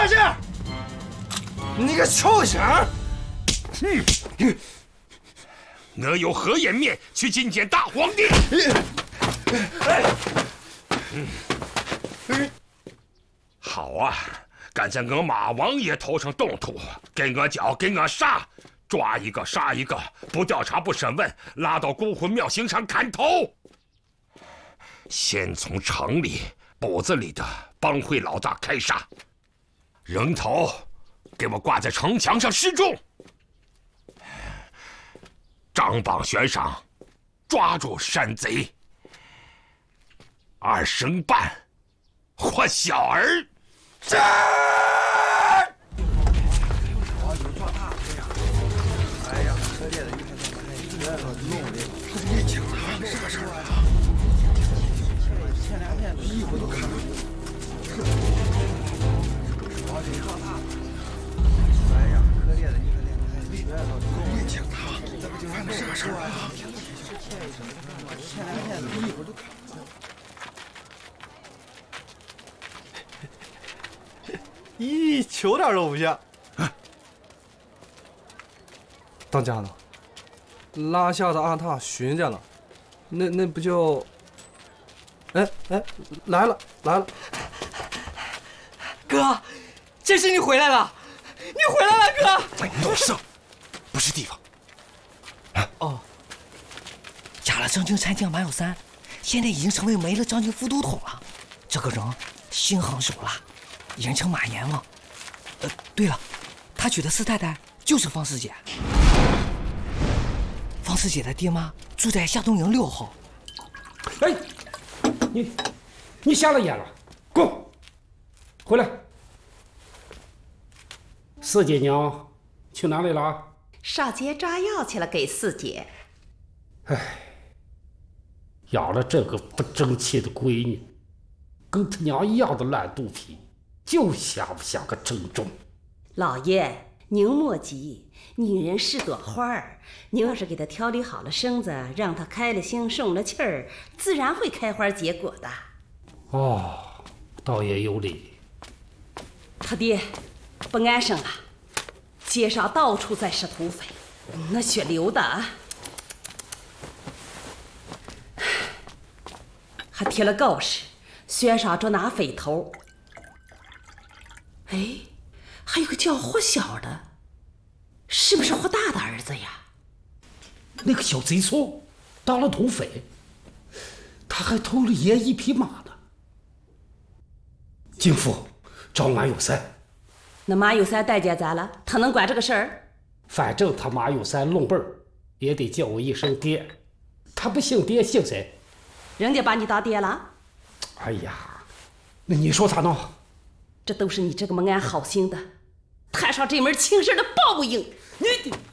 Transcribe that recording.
下去！你个畜生！ 我有何颜面去觐见大皇帝？好啊，敢在我马王爷头上动土，给我叫，给我杀！抓一个杀一个，不调查不审问，拉到孤魂庙刑上砍头。先从城里堡子里的帮会老大开杀，人头给我挂在城墙上示众。张榜悬赏，抓住山贼。2升半，活小儿。这。 啥事儿啊？前2天衣服都看了。哎呀，可怜的你可怜，别讲他，咱们就犯了啥事儿啊？前2天衣服都看了。咦，球点都不像。当家的，拉下的阿塔寻见了。那不就？哎，来了！ 哥，这是你回来了，你回来了，哥！ 哎，闹事，不是地方。 哦，加了将军参将马有三，现在已经成为没了将军副都统了。这个人心狠手辣，人称马阎王。对了，他娶的四太太就是方四姐。方四姐的爹妈住在夏东营6号。 哎，你瞎了眼了，滚！回来。四姐娘去哪里了？ 少杰抓药去了，给四姐。 哎，养了这个不争气的闺女，跟他娘一样的烂肚皮，就像不像个正宗？ 老爷，您莫急，女人是朵花儿，您要是给她调理好了身子，让她开了心顺了气儿，自然会开花结果的。 哦，倒也有理。 他爹不安生了，街上到处在是土匪，那血流的啊，还贴了告示，悬赏捉拿匪头。哎，还有个叫霍小的，是不是霍大的儿子呀？ 那个小贼孙当了土匪，他还偷了爷1匹马呢。京父找马有三， 那马有三待见咱了，他能管这个事儿？ 反正他马有三弄辈儿也得叫我一声爹，他不姓爹姓谁？ 人家把你当爹了？ 哎呀，那你说咋弄？ 这都是你这个没安好心的，摊上这门亲事的报应。你